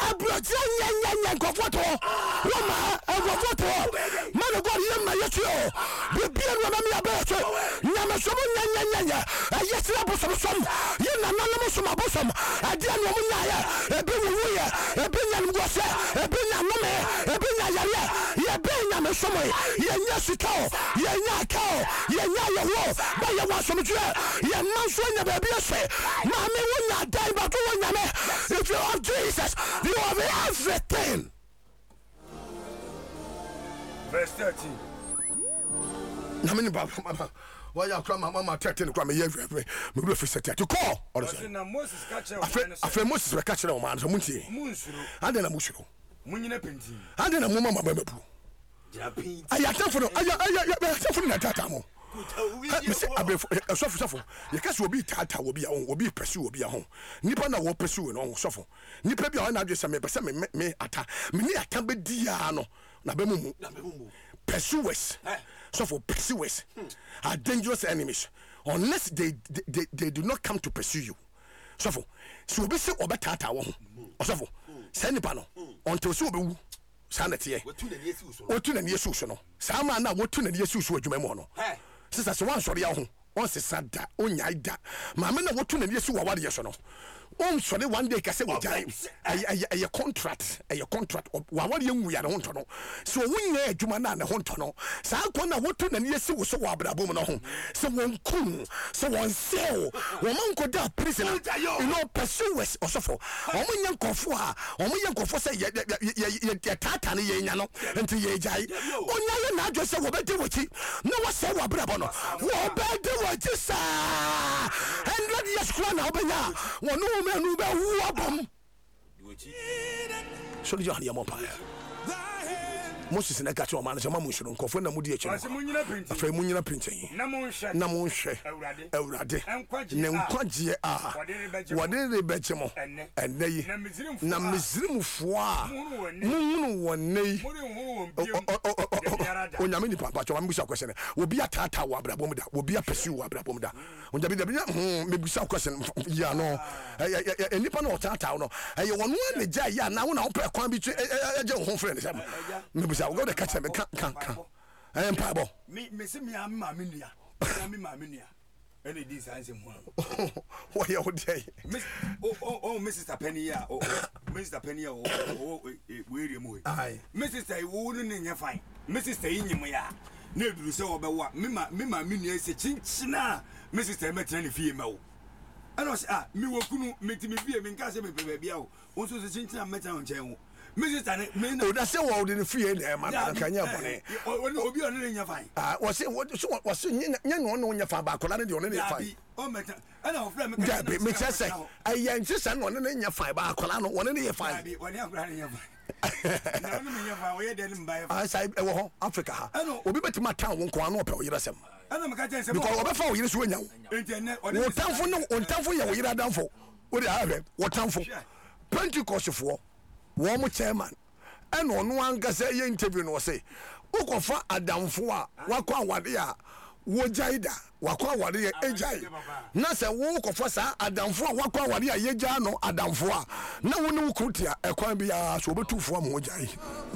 abroje nya nkofoto wo ma nkofoto man God ye ma yesu o bibia no ma me abeso nya so nya ayesira bosom ye na nanom so mabosom ade no mo nya ya ebe wo ye ebe nya no go se ebe nya no me ebe nya yare ye be nya me so mo ye nya sika o ye nya ka o ye nya ye wo ba ye wa so mo ye man so nya ba bia se ma me wo nya dai ba to wo nya me if you have Jesus you have everything. Verse 13. Na me ni ba mama why you cry mama 13 cry me every me do fi set to call or so na Moses catch afa Moses we catch o man so muntie munsuro ade na musuro munyina penti ade na mama mama bu japin ayatafo no ayatafo na tata mo me say abefo sofo ye kase obi tata obi a obi pese obi a ho nipa na wo pese we no sofo nipa bi a na adwese me pese me ata me ni ata be dia no na be mumu pursuers sofo pursuers are dangerous enemies unless they do not come to pursue you sofo so obi say obetata wo ho sofo say nipa no until so obi wu sanete wotu na yesu so no sama na wotu na yesu so adwuma mu no sisa se wan sori ya ho on se sada onyai da ma me na wotu na yesu wa wade yeso no on sori one day ka se wojai a contract wa wade enwu ya ne ho ntono so wunya adwuma na ne ho ntono sa ko na wotu na yesu so wa abrabom no ho so won kun so won sell wo man ko da prison you know pursuers osofo o mo nyankofo se ye tata ne ye nya no enti ye jai onya ye na adwo se wo be de wochi na wo se wo abrabom no wo be de wochi sa 100 years kula na obenya wono me nu be wu abom wochi so je hania mo pa Moses na gacho man se mamu shiro nkofo na mudi echi afa munyina pinchen na mo nhwe awurade ne nkwaje a wode ne bechemo enei na mizrimfo a munhunu wonei onyame ni papa cho mabusa question obi atata wa abrabom da obi apesi wa abrabom da onjabi da mebusa question ya no enipa na otata no eye wono na gya ya na wo na wo pe kwan bi eje ho friend sam mebusa go de catch me kan pabo me se me amma menua me ma menua ene di sanse mu wo ya wo dey Mrs. Penny ya Mr. Penny ya we ere mu ai Mrs. wo no nya fine Mrs. yinyim ya na eduru se wo be wa me ma menua se chinchina Mrs. metra ne fie mawo ana o me wokunu metimi fie me nka se me bebe bia o so se chinchina metra on chen wo Mrs. me no da se wo de fie na ma kan nya bone obi on ne nya fine wo se nya no nya fa ba kola ne de on ne fine o meta ana o frame ka me chese ayan chese no ne nya fine ba kola no won ne ye fine woni akura ne nya fine na no me nya fine wo ye de ne mba sai e wo ho Africa ha obi betima tan won ko anu ope wo yira sem ana me ka chen se because obefa wo yira so nya wo ntene wo tanfo no ontanfo ye wo yira danfo wo de have wo tanfo Pentecost fo wo mo chairman and ono anga say ye interview no say ukofa adamfo a wakwa awade a wo jaida wakwa awade ye ejai na say wo ukofa sa adamfo a wakwa awade a ye ja no adamfo a na wo ne ukutia ekwan bia so obetufo am wo jai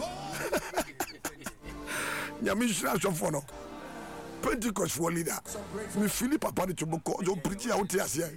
nyame shira shofo no Pentecost for leader me Philip papa de choboko so preach ya wote ase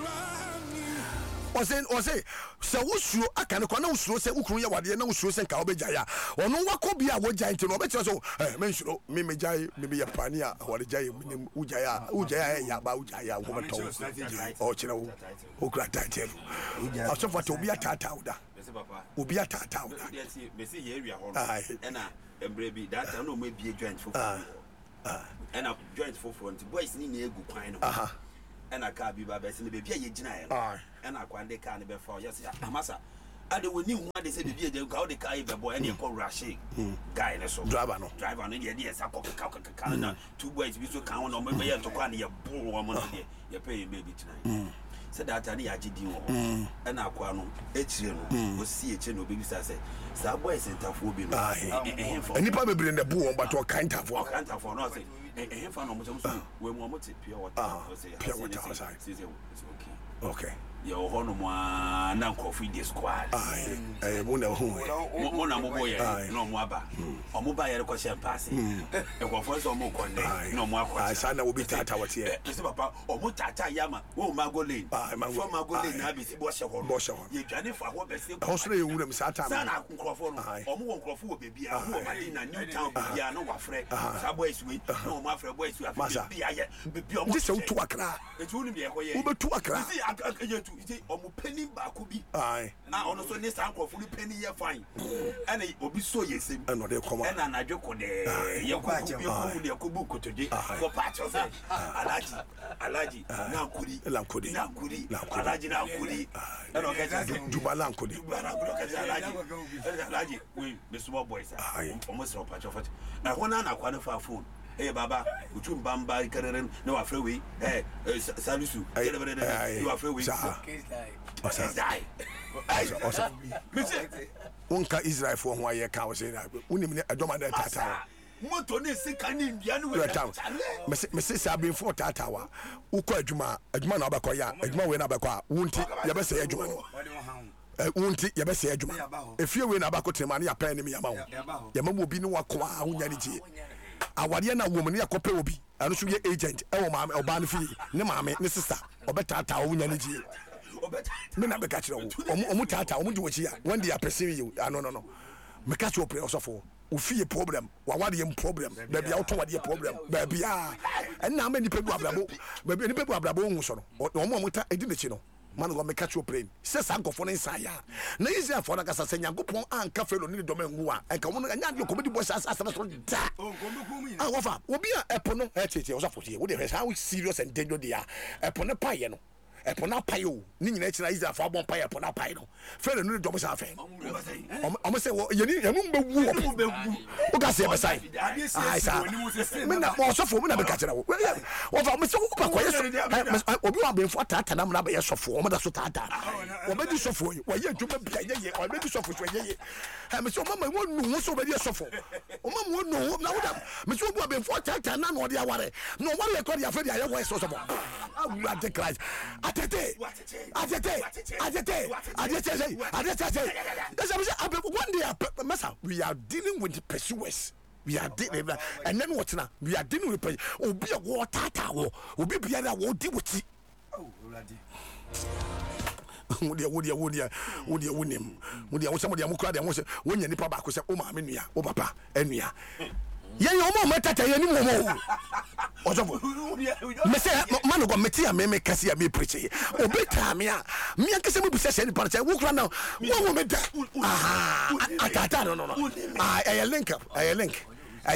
o say se wusuo aka ne kwa na wusuo se ukuru ye wade na wusuo se nka obejaya ono wako bia wo jai nti no obetira so mensuo me mejai me be yapani a wade jai me ujaya ya ba ujaya wo beto o kire wo o kra title o so for to bia tata oda obi atata oda me say ye area horo na embre bi that no me bie joint for and a joint for front boys ni na egu kwan no and a car be babes in the baby ye gina and a kwande car ne be for yes amasa ade woni hu ade say baby je ka the car be boy and e ko rush guy ne so driver no ye dey say ka na two boys bi so kan no me ye to kwa ne ye bull wo mo ne ye pay baby tonight said that ani agidi wo and akwa no echire no o si eche no baby say sa boys entafo bi no enipa bebre ne bu won but o kan tafo no say fan no mo we mo te pure water say pure water outside. It's okay Your honor, now coffee the squad. I wonder who. Mona Moboya, no Mwaba. Or Mobile question passing. And what was or more conde, no more. I said I will be Tata was here. Papa or Mutata Yama, oh Magolin, from Magolin, Abbey, Bosha, you Jennifer, what the same Australia would have sat on or more Crawford, baby, a new town, no afraid. Subways with no Mafra boys who have this so to Accra. It wouldn't be a way to Accra. Penny Bakubi. Aye. Now, also, this uncle fully penny year fine. And it will be so yes, and not a command. And I joke on the Yakubu today for patch of Alaji, now Kudi, Alaji, now Kudi, Dubalan Kudi, Alaji, we, the small boys, almost no patch of it. Now, one I qualify food. Hey Baba, Uchum Bamba, Karen, no afraid, hey, Salisu, you are afraid, Unka Israel for why you can't say that. I don't mind that. Motone sick in Yanu. Mrs. Sabin for Tatawa, Uko Juma, Edman Abakoya, Edman Wenabakwa, Wunti, Yabese Edman. Wunti, Yabese Edman. If you win Abakotemani, a penny me amount, Yamamu Binu Aqua, Unyanity. Awadiana woman ya kope obi anu so ye agent e wo maame oba ne fie ne maame ne sister obetata wo nya ne ji me na be ka kire wo omu tata omu di wo chi a when they are pursuing you no me ka kire o sofo o fie problem wa wade ye problem baby a to wade problem baby a na ma ni pebu abrabo baby ni pebu abrabo hu so no omu ta edi ne chi no man go me catch your brain say sankofo ne nsan ya na easy afọ na kasa senya gopon anka felo ne do menwu a enka wo nya de comedy boys asase so da wofa obi a epo no tete wo so fotie wo de how serious and dangerous they are epo ne paye no epo na paye o ni nyina kira easy afọ abon paye epo na paye no felo ne do mo sa fe o say ye ni emu bewu o ga se be sai ai sa me na mo so fo me na be ka kira wo wofa me so ko kwa yeso obi wa be fo tata na be yesofo o da so tata o be di sofo wo ye djuma bia ye o be di sofo so ye ha me so mama wo nu so be di sofo o mama wo nu na wo da me so obi be fo tata na no de aware no ware e ko de afedi aye wo so so awura de Christ atete one day massa we are dealing with the pursuers. We are dealing, and then what's now? We are dealing with obi a water tower, obi biara wo deal with it. Oh, would somebody I'm crying. When you nip back, say, oh, my mania, oh, papa, and me. Yeah, your mama, tata, any more. Mr. Man, go meet me, make Cassia me preach. Oh, better, me, I guess I'm possessing the party. Walk around now. One woman, no. I link up, I link.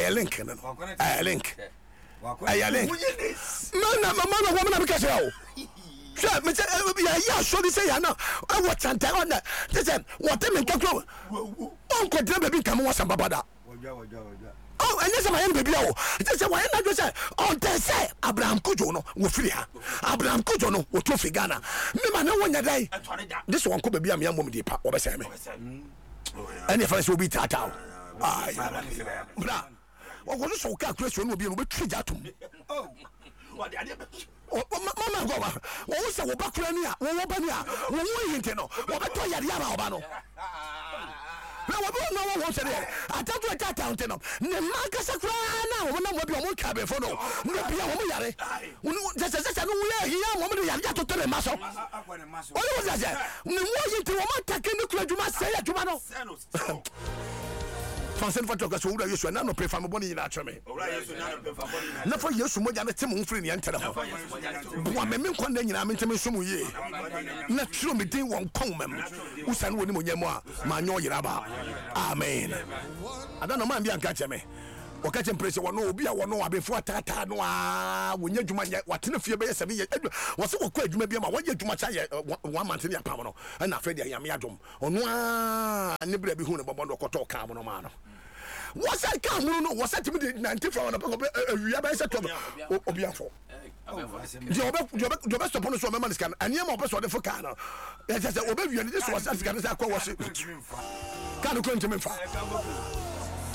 No, man, woman, because sure, yeah, so they say, I know. I watch and tell on that. Listen, what them in Kaklo? Uncle Debbie come was some babada. Oh, and yes, I am baby. That's why I just say, oh, they say, Abraham Kujono, will free her. Abraham Kujono, will to Figana. Me, no one day. This one could be a young woman, deep over Sammy. And if I will be Tata. Bra. What was so calculation will be with Trijatum? Oh, what Mama Gova. What was a Wabacrania, Wabania, Wabano, Wabatoya Yabano. No one wants it. I tell you that town. The Marcus of Rana, when I'm going to cabin for no. Just a new year, woman, you have to tell a muscle. What was that? No more into a man taking the clergy must say to Mano. Fansen for talkers who are used to not pay for money in Achame. Not for years to more than a Tim free and tell them. One men condemn I'm into me some year. Not true, me didn't want come, who send with Moyama, Mano Yaba. Amen. I don't know, man, be catch me. Or catch him pressure, no, be a one before Tata, no, when you're Jumaya, what in a few days of year was so quick, maybe my 1 year too much 1 month in your Pamano, and afraid I am Yadum. On one nibble be who about Koto Carmano Mano. Was I come? No, was that to me 94 on a Yabasa Obiafo? Your best upon the woman scan, and your more person for Cana. As I obey you, and this was as Canada was it. Can't go into me.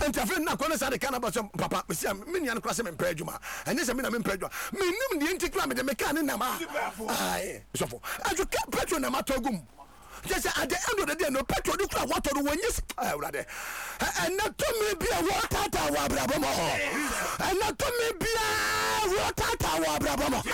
and a friend now going to say the cannabis papa many and cross him in Peduma and this I mean I'm in Peduma meaning the anti-climate the mechanic nama so for as you kept petrol namatogum just at the end of the day no petrol you cry water when you and not to me be a water tower brabamo and not to me be a water tower brabamo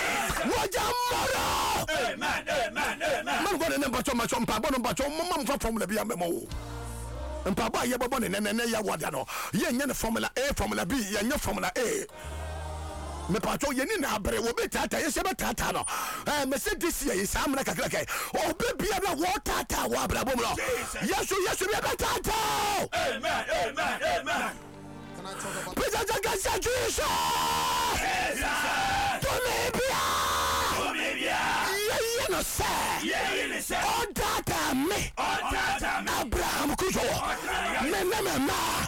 amen man go na bacho macho mpabo no bacho mama formula bia memo mpabo ye bobo ne ya wada no ye nya ne formula A formula B ye nya formula A me pacho ye ni na abere wo betata ye se betata no me se this year is amna kakra kai o be bia na water tower brabo no yesu be betata amen can I talk about Jesus no say, oh data me, Abraham Kujo, me